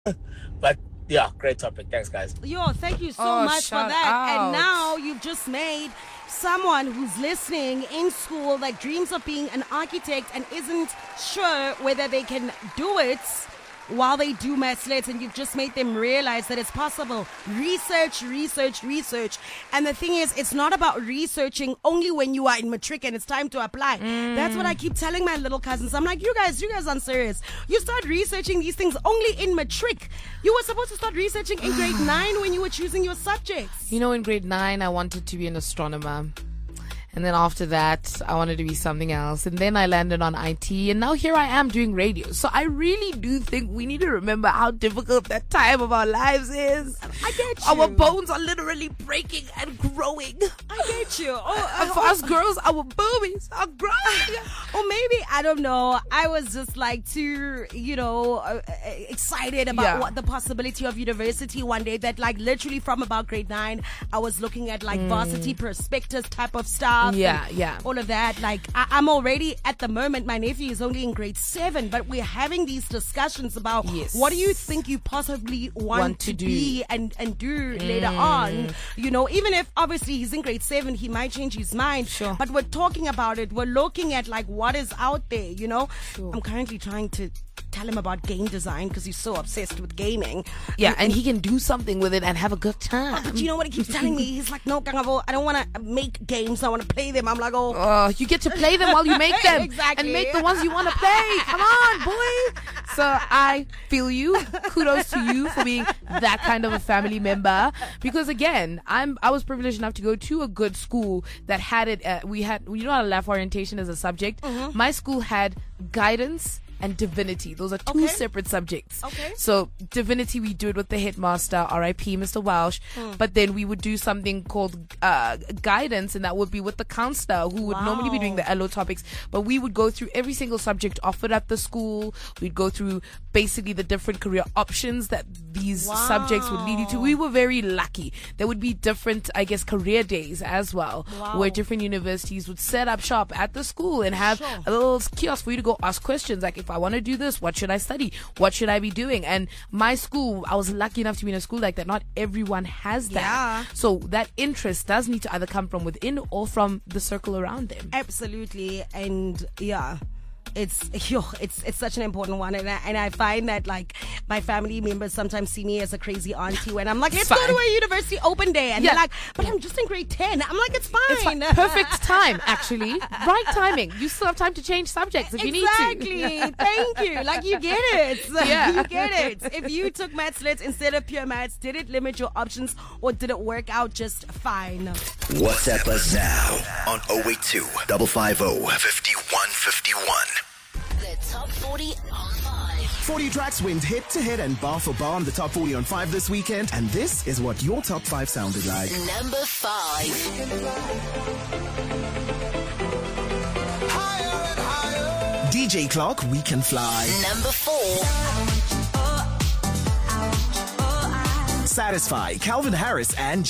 But yeah, great topic. Thanks, guys. Yo, thank you so much for that. And now you've just made someone who's listening in school that dreams of being an architect and isn't sure whether they can do it while they do maths, and you've just made them realize that it's possible. Research. And the thing is, it's not about researching only when you are in matric and it's time to apply. That's what I keep telling my little cousins. I'm like, you guys aren't serious. You start researching these things only in matric. You were supposed to start researching in grade 9 when you were choosing your subjects. You know, in grade 9, I wanted to be an astronomer. And then after that, I wanted to be something else. And then I landed on IT. And now here I am doing radio. So I really do think we need to remember how difficult that time of our lives is. I get you. Our bones are literally breaking and growing. I get you. And for us girls, our boobies are growing. Or maybe, I don't know, I was just like too, excited about what the possibility of university one day, that like literally from about grade 9, I was looking at like varsity prospectus type of stuff. Yeah. All of that. Like, I'm already, at the moment, my nephew is only in grade 7, but we're having these discussions about what do you think you possibly want to be and do later on. You know, even if obviously he's in grade 7, he might change his mind. Sure. But we're talking about it. We're looking at like what is out there, you know. Sure. I'm currently trying to tell him about game design because he's so obsessed with gaming. Yeah, and he can do something with it and have a good time. But you know what he keeps telling me? He's like, no, Kangavo, I don't want to make games. I want to play them. I'm like, you get to play them while you make them. Exactly. And make the ones you want to play. Come on, boy. So I feel you. Kudos to you for being that kind of a family member. Because again, I was privileged enough to go to a good school that had it. We know how life orientation is a subject. My school had guidance and divinity. Those are two separate subjects. Okay. So divinity, we do it with the headmaster, R.I.P. Mr. Welsh. But then we would do something called guidance, and that would be with the counselor who would normally be doing the LO topics. But we would go through every single subject offered at the school. We'd go through basically the different career options that these subjects would lead you to. We were very lucky. There would be different, I guess, career days as well, where different universities would set up shop at the school and have a little kiosk for you to go ask questions. Like, if I want to do this, what should I study? What should I be doing? And my school, I was lucky enough to be in a school like that. Not everyone has that. Yeah. So that interest does need to either come from within or from the circle around them. Absolutely. And it's such an important one, and I find that like my family members sometimes see me as a crazy auntie when I'm like, let's go to a university open day, and they're like, but I'm just in grade 10. I'm like, it's fine. It's fine. Perfect time, actually. Right timing. You still have time to change subjects if you need to. Exactly. Thank you. Like, you get it. You get it. If you took maths lit instead of pure maths, did it limit your options or did it work out just fine? WhatsApp us now on 082 550 5151. The Top 40 on 5. 40 tracks went hit to hit and bar for bar on the Top 40 on 5 this weekend. And this is what your top 5 sounded like. Number 5. DJ Clark, We Can Fly. Number 4. Satisfy, Calvin Harris and